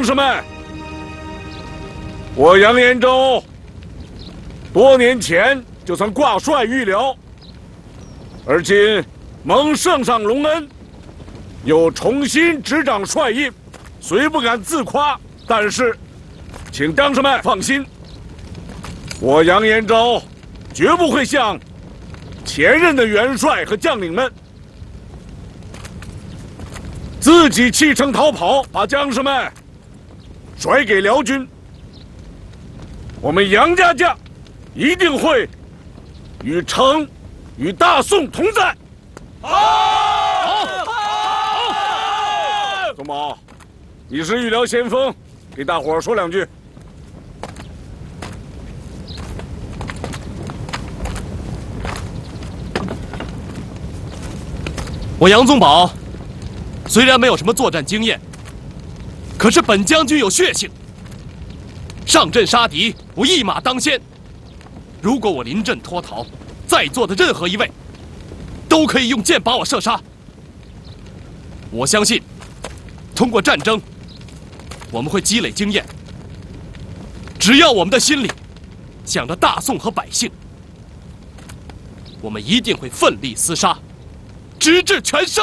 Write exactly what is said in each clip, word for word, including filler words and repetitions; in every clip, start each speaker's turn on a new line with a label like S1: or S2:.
S1: 士们，我杨延州多年前就曾挂帅御辽，而今蒙圣上隆恩，又重新执掌帅印，虽不敢自夸，但是，请将士们放心，我杨延州绝不会像前任的元帅和将领们自己弃城逃跑，把将士们甩给辽军。我们杨家将一定会与城、与大宋同在。好，好，好！宗保，你是御辽先锋，给大伙儿说两句。
S2: 我杨宗保虽然没有什么作战经验，可是本将军有血性，上阵杀敌，我一马当先。如果我临阵脱逃，在座的任何一位都可以用箭把我射杀。我相信，通过战争，我们会积累经验。只要我们的心里想着大宋和百姓，我们一定会奋力厮杀，直至全胜。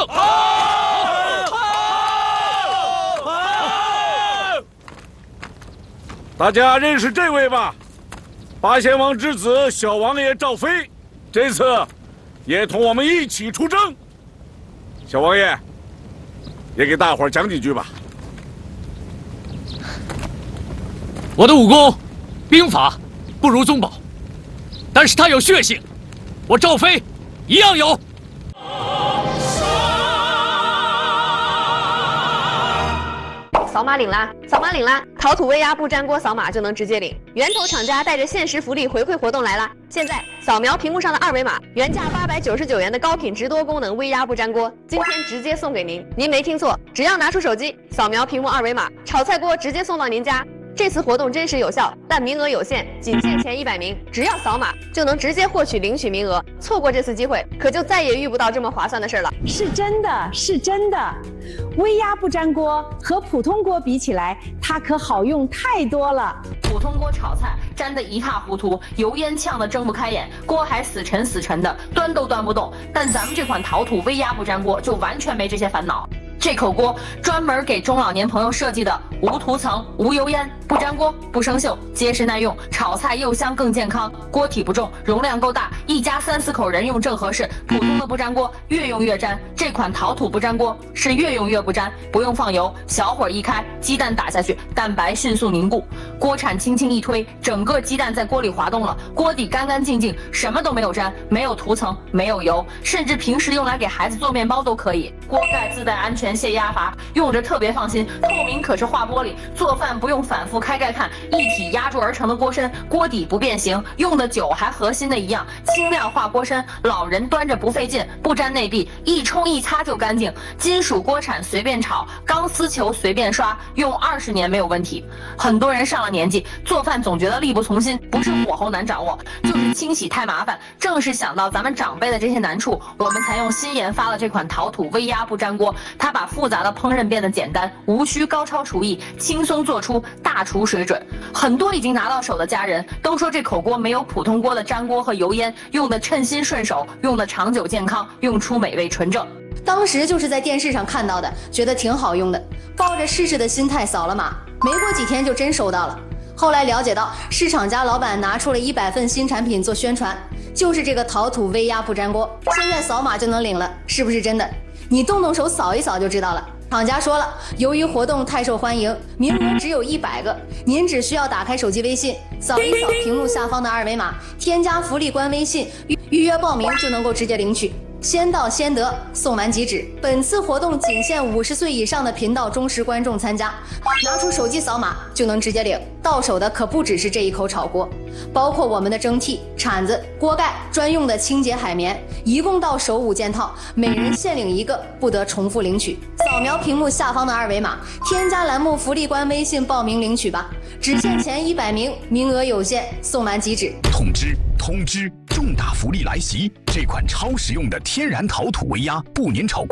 S1: 大家认识这位吧？八贤王之子小王爷赵飞，这次也同我们一起出征。小王爷，也给大伙儿讲几句吧。
S3: 我的武功、兵法不如宗保，但是他有血性，我赵飞一样有。
S4: 扫码领啦！扫码领啦！陶土威压不粘锅扫码就能直接领。源头厂家带着限时福利回馈活动来啦！现在扫描屏幕上的二维码，原价八百九十九元的高品质多功能微压不粘锅，今天直接送给您。您没听错，只要拿出手机扫描屏幕二维码，炒菜锅直接送到您家。这次活动真实有效，但名额有限，仅限前一百名。只要扫码就能直接获取领取名额，错过这次机会，可就再也遇不到这么划算的事了。
S5: 是真的，是真的。微压不粘锅和普通锅比起来，它可好用太多了。
S6: 普通锅炒菜粘得一塌糊涂，油烟呛得睁不开眼，锅还死沉死沉的，端都端不动。但咱们这款陶土微压不粘锅就完全没这些烦恼。这口锅专门给中老年朋友设计的，无涂层、无油烟、不粘锅、不生锈，结实耐用，炒菜又香更健康。锅体不重，容量够大，一家三四口人用正合适。普通的不粘锅越用越粘，这款陶土不粘锅是越用越不粘，不用放油，小火一开，鸡蛋打下去，蛋白迅速凝固，锅铲轻轻一推，整个鸡蛋在锅里滑动了，锅底干干净净，什么都没有粘，没有涂层，没有油，甚至平时用来给孩子做面包都可以。锅盖自带安全泄压阀，用着特别放心，透明可视化玻璃，做饭不用反复开盖看，一体压铸而成的锅身，锅底不变形，用的久还和新的一样，轻量化锅身，老人端着不费劲，不粘内壁，一冲一擦就干净。金属锅铲随便炒，钢丝球随便刷，用二十年没有问题。很多人上了年纪，做饭总觉得力不从心，不是火候难掌握，就是清洗太麻烦。正是想到咱们长辈的这些难处，我们才用新研发了这款陶土微压不粘锅，它把复杂的烹饪变得简单，无需高超厨艺，轻松做出大厨水准。很多已经拿到手的家人都说这口锅没有普通锅的粘锅和油烟，用的称心顺手，用的长久健康，用出美味纯正。
S7: 当时就是在电视上看到的，觉得挺好用的，抱着试试的心态扫了码，没过几天就真收到了。后来了解到，市场家老板拿出了一百份新产品做宣传，就是这个陶土微压不粘锅，现在扫码就能领了，是不是真的？你动动手扫一扫就知道了。厂家说了，由于活动太受欢迎，名额只有一百个，您只需要打开手机微信，扫一扫屏幕下方的二维码，添加福利官微信，预约报名就能够直接领取。先到先得，送完即止。本次活动仅限五十岁以上的频道忠实观众参加，拿出手机扫码就能直接领。到手的可不只是这一口炒锅，包括我们的蒸屉、铲子、锅盖、专用的清洁海绵，一共到手五件套，每人限领一个，不得重复领取。扫描屏幕下方的二维码，添加栏目福利官微信报名领取吧，只限前一百名，名额有限，送完即止。
S8: 通知通知，重大福利来袭！这款超实用的天然陶土微压不粘炒锅，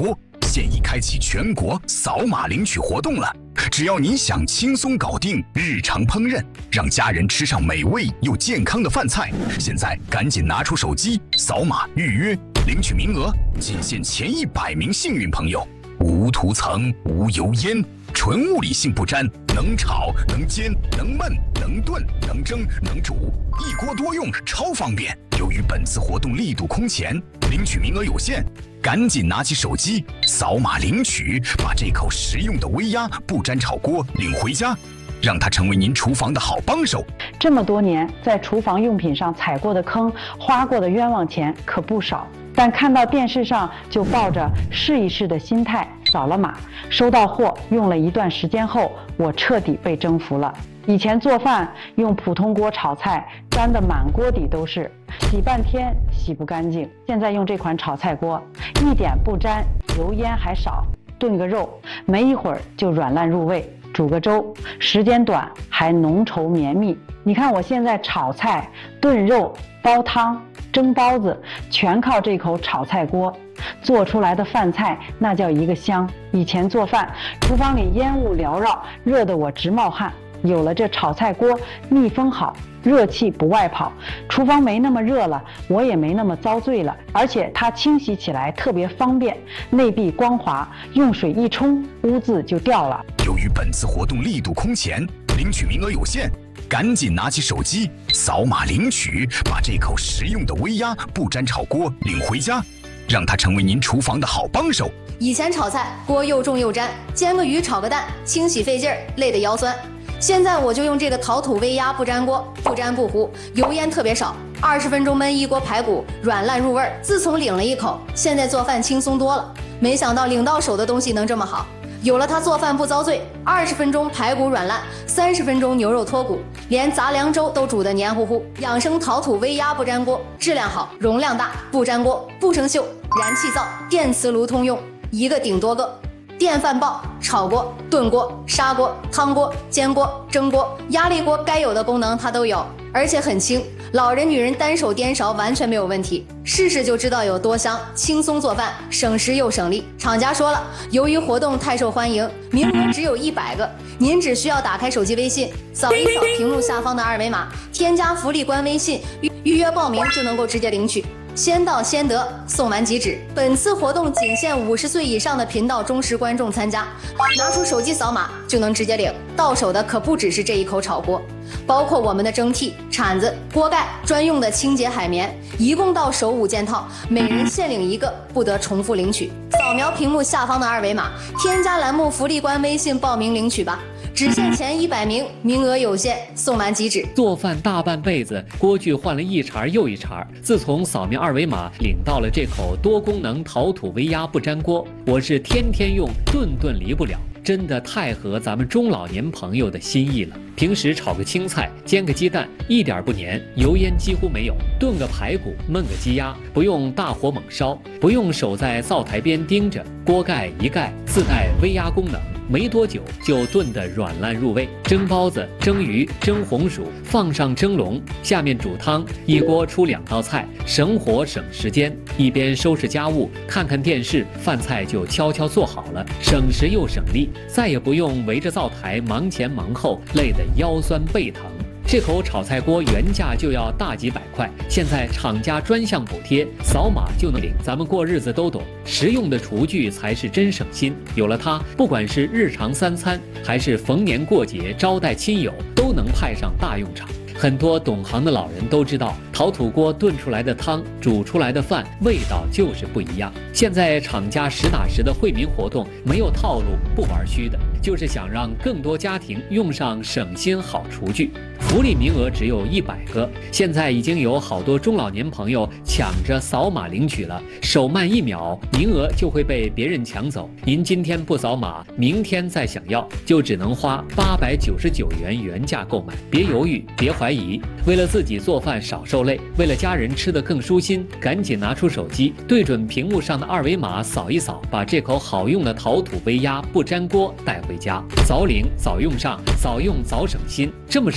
S8: 现已开启全国扫码领取活动了。只要您想轻松搞定日常烹饪，让家人吃上美味又健康的饭菜，现在赶紧拿出手机扫码预约领取名额，仅限前一百名幸运朋友。无涂层、无油烟，纯物理性不粘，能炒能煎能焖能炖能蒸能煮，一锅多用，超方便。由于本次活动力度空前，领取名额有限，赶紧拿起手机扫码领取，把这口实用的微压不粘炒锅领回家，让它成为您厨房的好帮手。
S5: 这么多年在厨房用品上踩过的坑，花过的冤枉钱可不少，但看到电视上就抱着试一试的心态扫了码，收到货用了一段时间后，我彻底被征服了。以前做饭用普通锅炒菜，粘得满锅底都是，洗半天洗不干净。现在用这款炒菜锅，一点不粘，油烟还少，炖个肉没一会儿就软烂入味，煮个粥时间短还浓稠绵密。你看我现在炒菜、炖肉、煲汤、蒸包子，全靠这口炒菜锅做出来的饭菜，那叫一个香。以前做饭厨房里烟雾缭绕，热得我直冒汗，有了这炒菜锅，密封好，热气不外跑，厨房没那么热了，我也没那么遭罪了。而且它清洗起来特别方便，内壁光滑，用水一冲，污渍就掉了。
S8: 由于本次活动力度空前，领取名额有限，赶紧拿起手机扫码领取，把这口实用的微压不粘炒锅领回家，让它成为您厨房的好帮手。
S7: 以前炒菜锅又重又粘，煎个鱼炒个蛋，清洗费劲儿，累得腰酸。现在我就用这个陶土微压不粘锅，不粘不糊，油烟特别少，二十分钟焖一锅排骨，软烂入味儿。自从领了一口，现在做饭轻松多了。没想到领到手的东西能这么好，有了它做饭不遭罪，二十分钟排骨软烂，三十分钟牛肉脱骨，连杂粮粥都煮得黏糊糊。养生陶土微压不粘锅，质量好，容量大，不粘锅，不生锈，燃气灶、电磁炉通用，一个顶多个。电饭煲、炒锅、炖锅、砂锅、汤锅、煎锅、蒸锅、压力锅，该有的功能它都有，而且很轻，老人女人单手颠勺完全没有问题。试试就知道有多香，轻松做饭，省时又省力。厂家说了，由于活动太受欢迎，名额只有一百个，您只需要打开手机微信，扫一扫屏幕下方的二维码，添加福利官微信，预预约报名就能够直接领取。先到先得，送完即止。本次活动仅限五十岁以上的频道忠实观众参加，拿出手机扫码就能直接领。到手的可不只是这一口炒锅，包括我们的蒸屉、铲子、锅盖、专用的清洁海绵，一共到手五件套，每人限领一个，不得重复领取。扫描屏幕下方的二维码，添加栏目福利官微信报名领取吧。只限前一百名，名额有限，送完即止。
S3: 做饭大半辈子，锅具换了一茬又一茬。自从扫描二维码领到了这口多功能陶土微压不粘锅，我是天天用，顿顿离不了。真的太合咱们中老年朋友的心意了。平时炒个青菜、煎个鸡蛋，一点不粘，油烟几乎没有；炖个排骨、焖个鸡鸭，不用大火猛烧，不用守在灶台边盯着，锅盖一盖，自带微压功能。没多久就炖得软烂入味。蒸包子、蒸鱼、蒸红薯，放上蒸笼，下面煮汤，一锅出两道菜，省火省时间。一边收拾家务，看看电视，饭菜就悄悄做好了，省时又省力，再也不用围着灶台忙前忙后，累得腰酸背疼。这口炒菜锅原价就要大几百块，现在厂家专项补贴，扫码就能领。咱们过日子都懂，实用的厨具才是真省心。有了它，不管是日常三餐，还是逢年过节招待亲友，都能派上大用场。很多懂行的老人都知道，陶土锅炖出来的汤、煮出来的饭，味道就是不一样。现在厂家实打实的惠民活动，没有套路，不玩虚的，就是想让更多家庭用上省心好厨具。福利名额只有一百个，现在已经有好多中老年朋友抢着扫码领取了，手慢一秒，名额就会被别人抢走。您今天不扫码，明天再想要，就只能花八百九十九元原价购买。别犹豫，别怀疑，为了自己做饭少受累，为了家人吃得更舒心，赶紧拿出手机，对准屏幕上的二维码扫一扫，把这口好用的陶土微压不粘锅带回家。早领早用上，早用早省心，这么实在的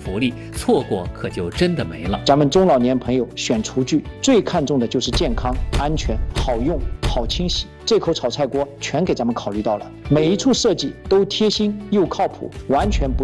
S3: 福利，错过可就真的没了。
S9: 咱们中老年朋友选厨具最看重的就是健康、安全、好用、好清洗。这口炒菜锅全给咱们考虑到了，每一处设计都贴心又靠谱，完全不